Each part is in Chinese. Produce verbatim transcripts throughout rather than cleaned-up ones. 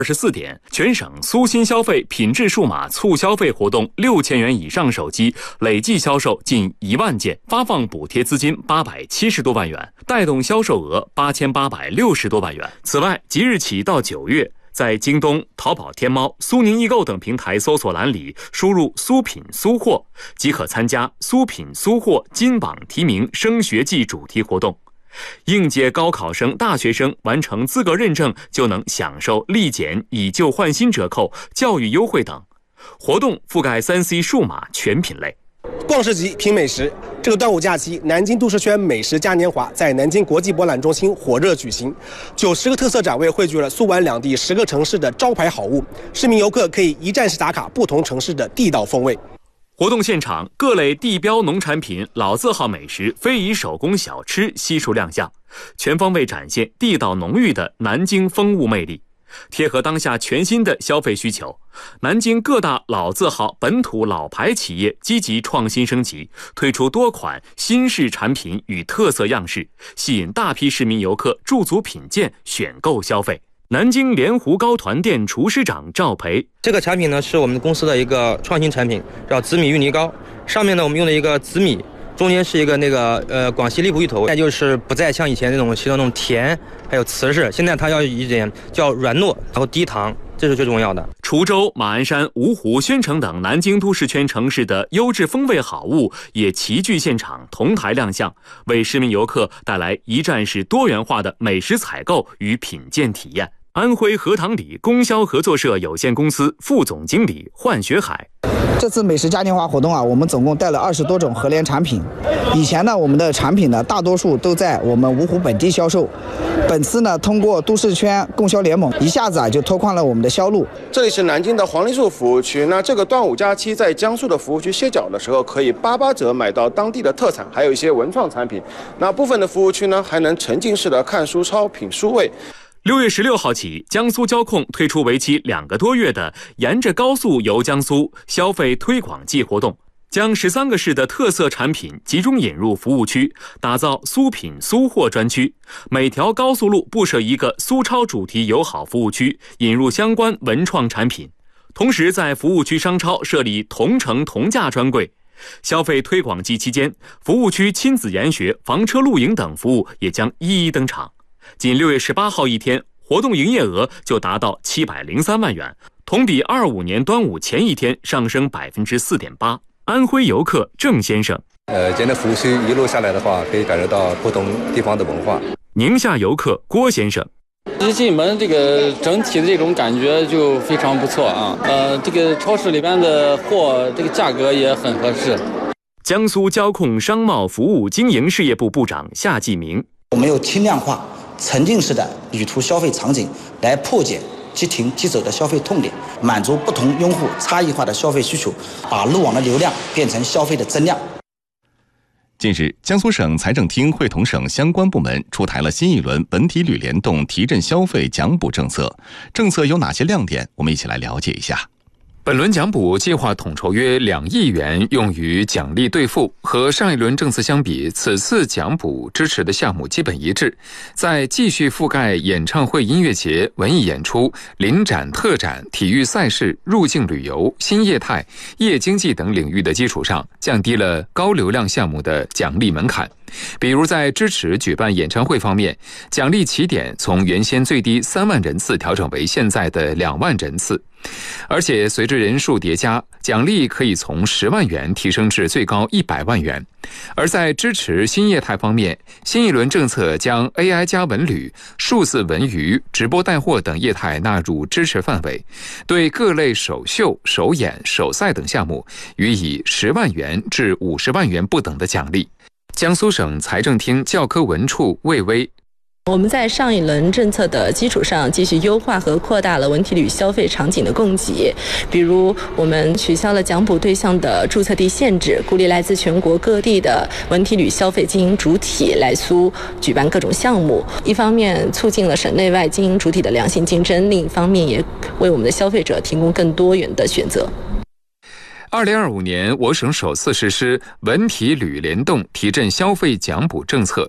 二十四点，全省苏新消费品质数码促消费活动六千元以上手机累计销售近一万件，发放补贴资金八百七十多万元，带动销售额八千八百六十多万元。此外，即日起到九月，在京东、淘宝、天猫、苏宁易购等平台搜索栏里输入苏品苏货，即可参加苏品苏货金榜题名升学季主题活动。应届高考生、大学生完成资格认证就能享受立减、以旧换新折扣、教育优惠等。活动覆盖 三 C 数码全品类。 逛市集品美食，这个端午假期，南京都市圈美食嘉年华在南京国际博览中心火热举行，九十个特色展位汇聚了苏皖两地十个城市的招牌好物，市民游客可以一站式打卡不同城市的地道风味。 活动现场，各类地标农产品、老字号美食、非遗手工小吃悉数亮相，全方位展现地道浓郁的南京风物魅力，贴合当下全新的消费需求。南京各大老字号、本土老牌企业积极创新升级，推出多款新式产品与特色样式，吸引大批市民游客驻足品鉴、选购消费。南京莲湖糕团店厨师长赵培， 这个产品呢是我们公司的一个创新产品，叫紫米芋泥糕。上面呢我们用了一个紫米，中间是一个那个呃广西荔浦芋头，现在就是不再像以前那种形成那种甜还有瓷实，现在它要一点叫软糯，然后低糖，这是最重要的。 滁州、马鞍山、芜湖、宣城等南京都市圈城市的优质风味好物也齐聚现场，同台亮相，为市民游客带来一站式多元化的美食采购与品鉴体验。安徽荷塘里供销合作社有限公司副总经理焕学海， 这次美食嘉年华活动啊，我们总共带了二十多种合联产品。以前呢，我们的产品呢，大多数都在我们芜湖本地销售。本次呢，通过都市圈供销联盟，一下子啊就拓宽了我们的销路。 这里是南京的黄梨树服务区。那这个端午假期在江苏的服务区歇脚的时候，可以八八折买到当地的特产，还有一些文创产品。那部分的服务区呢，还能沉浸式的看书抄、品书味。 六月十六号起，江苏交控推出为期两个多月的沿着高速游江苏消费推广季活动，将十三个市的特色产品集中引入服务区，打造苏品苏货专区。每条高速路布设一个苏超主题友好服务区，引入相关文创产品。同时，在服务区商超设立同城同价专柜。消费推广季期间，服务区亲子研学、房车露营等服务也将一一登场。仅六月十八号一天，活动营业额就达到七百零三万元，同比二五年端午前一天上升百分之四点八。安徽游客郑先生， 呃，今天服务区一路下来的话，可以感受到不同地方的文化。 宁夏游客郭先生， 一进门，这个整体的这种感觉就非常不错啊。呃，这个超市里边的货，这个价格也很合适。 江苏交控商贸服务经营事业部部长夏继明， 我们用轻量化、沉浸式的旅途消费场景来破解即停即走的消费痛点，满足不同用户差异化的消费需求，把路网的流量变成消费的增量。 近日，江苏省财政厅会同省相关部门出台了新一轮文体旅联动提振消费奖补政策。政策有哪些亮点？我们一起来了解一下。 本轮奖补计划统筹约两亿元用于奖励兑付，和上一轮政策相比，此次奖补支持的项目基本一致。在继续覆盖演唱会、音乐节、文艺演出、临展特展、体育赛事、入境旅游、新业态、夜经济等领域的基础上，降低了高流量项目的奖励门槛。比如在支持举办演唱会方面，奖励起点从原先最低三万人次调整为现在的两万人次，而且随着人数叠加，奖励可以从十万元提升至最高一百万元。而在支持新业态方面，新一轮政策将 A I 加文旅、数字文娱、直播带货等业态纳入支持范围，对各类首秀、首演、首赛等项目予以十万元至五十万元不等的奖励。江苏省财政厅教科文处魏巍， 我们在上一轮政策的基础上，继续优化和扩大了文体旅消费场景的供给。比如，我们取消了奖补对象的注册地限制，鼓励来自全国各地的文体旅消费经营主体来苏举办各种项目。一方面促进了省内外经营主体的良性竞争，另一方面也为我们的消费者提供更多元的选择。 二零二五年，我省首次实施文体旅联动提振消费奖补政策。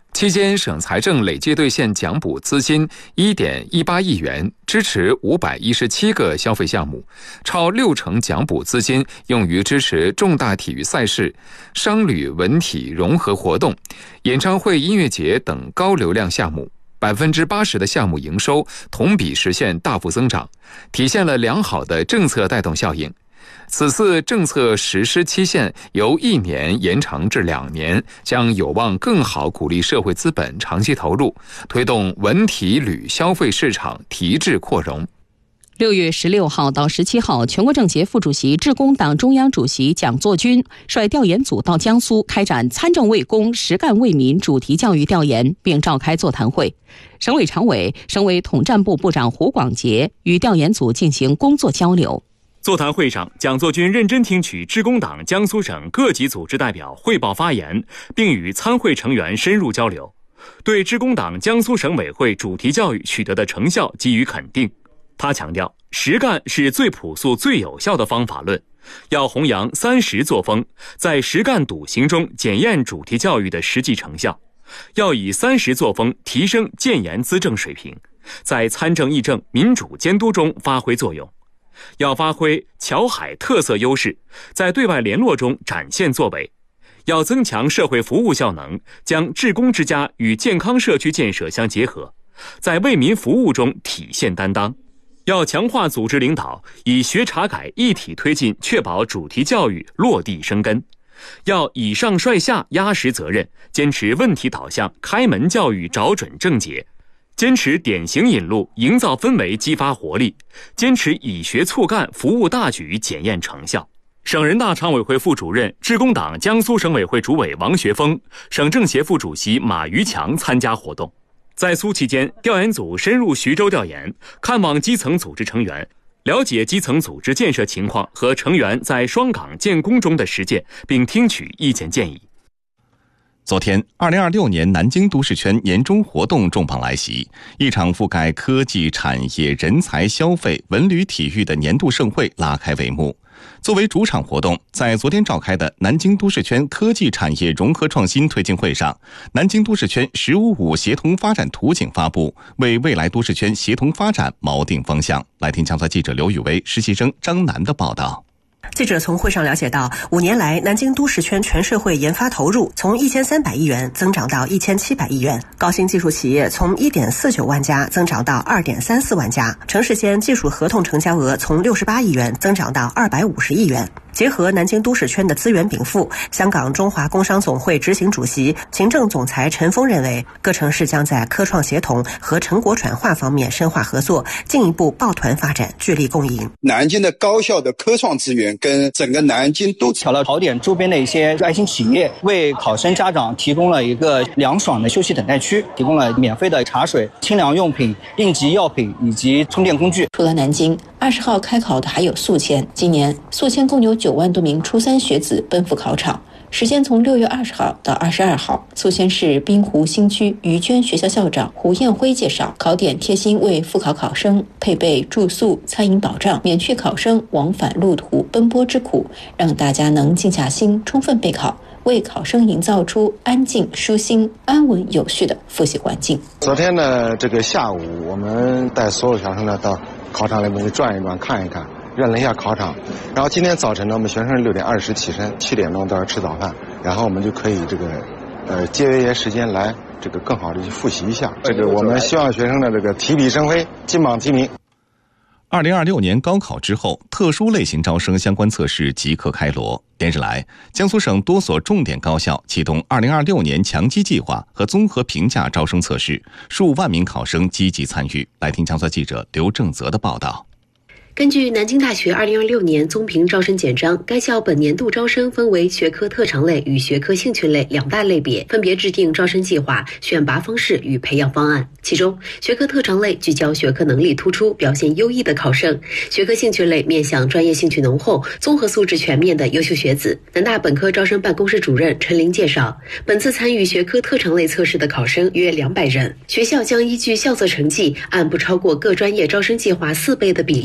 期间，省财政累计兑现奖补资金 一点一八亿元，支持五百一十七个消费项目，超六成奖补资金用于支持重大体育赛事、商旅文体融合活动、演唱会、音乐节等高流量项目。百分之八十的项目营收同比实现大幅增长，体现了良好的政策带动效应。此次政策实施期限由一年延长至两年，将有望更好鼓励社会资本长期投入，推动文体旅消费市场提质扩容。 六月十六号到十七号，全国政协副主席、致公党中央主席蒋作军率调研组到江苏开展参政为公、实干为民主题教育调研，并召开座谈会。省委常委、省委统战部部长胡广杰与调研组进行工作交流。 座谈会上，蒋作军认真听取致公党江苏省各级组织代表汇报发言，并与参会成员深入交流，对致公党江苏省委会主题教育取得的成效给予肯定。他强调，实干是最朴素、最有效的方法论，要弘扬三实作风，在实干笃行中检验主题教育的实际成效，要以三实作风提升建言资政水平，在参政议政、民主监督中发挥作用。要发挥侨海特色优势，在对外联络中展现作为；要增强社会服务效能，将致公之家与健康社区建设相结合，在为民服务中体现担当；要强化组织领导，以学查改一体推进，确保主题教育落地生根；要以上率下，压实责任，坚持问题导向，开门教育找准症结。坚持典型引路，营造氛围，激发活力；坚持以学促干，服务大局，检验成效。省人大常委会副主任、致公党江苏省委会主委王学峰、省政协副主席马余强参加活动。在苏期间，调研组深入徐州调研，看望基层组织成员，了解基层组织建设情况和成员在双岗建功中的实践，并听取意见建议。 昨天，二零二六年南京都市圈年终活动重磅来袭，一场覆盖科技、产业、人才、消费、文旅、体育的年度盛会拉开帷幕。作为主场活动，在昨天召开的南京都市圈科技产业融合创新推进会上，南京都市圈“十五五”协同发展图景发布，为未来都市圈协同发展锚定方向。来听江苏记者刘宇威、实习生张楠的报道。 记者从会上了解到，五年来南京都市圈全社会研发投入从一千三百亿元增长到一千七百亿元，高新技术企业从一点四九万家增长到二点三四万家，城市间技术合同成交额从六十八亿元增长到二百五十亿元。结合南京都市圈的资源禀赋，香港中华工商总会执行主席、行政总裁陈峰认为，各城市将在科创协同和成果转化方面深化合作，进一步抱团发展，聚力共赢。 南京的高校的科创资源跟整个南京都巧了考点周边的一些爱心企业，为考生家长提供了一个凉爽的休息等待区，提供了免费的茶水、清凉用品、应急药品以及充电工具。 除了南京，二十号开考的还有宿迁，今年宿迁共有九万多名初三学子奔赴考场，时间从六月二十号到二十二号。宿迁市滨湖新区于娟学校校长胡彦辉介绍，考点贴心为复考考生配备住宿、餐饮保障，免去考生往返路途奔波之苦，让大家能静下心充分备考，为考生营造出安静、舒心、安稳、有序的复习环境。 昨天呢，这个下午我们带所有学生呢到考场里面去转一转、看一看，认了一下考场。然后今天早晨呢，我们学生六点二十起身，七点钟到这吃早饭，然后我们就可以这个呃节约一些时间来这个更好的去复习一下。这个我们希望学生的这个提笔生辉，金榜题名。 二零二六年高考之后，特殊类型招生相关测试即刻开锣。连日来，江苏省多所重点高校启动二零二六年强基计划和综合评价招生测试，数万名考生积极参与。来听江苏记者刘正泽的报道。 根据南京大学二零二六年综评招生简章，该校本年度招生分为学科特长类与学科兴趣类两大类别，分别制定招生计划、选拔方式与培养方案。其中，学科特长类聚焦学科能力突出、表现优异的考生；学科兴趣类面向专业兴趣浓厚、综合素质全面的优秀学子。南大本科招生办公室主任陈林介绍，本次参与学科特长类测试的考生约两百人，学校将依据校测成绩，按不超过各专业招生计划四倍的比例确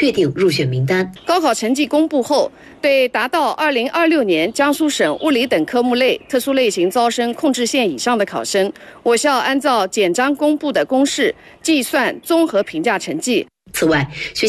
确定入选名单。 高考成绩公布后，对达到二零二六年江苏省物理等科目类特殊类型招生控制线以上的考生，我校按照简章公布的公式计算综合评价成绩。 此外，学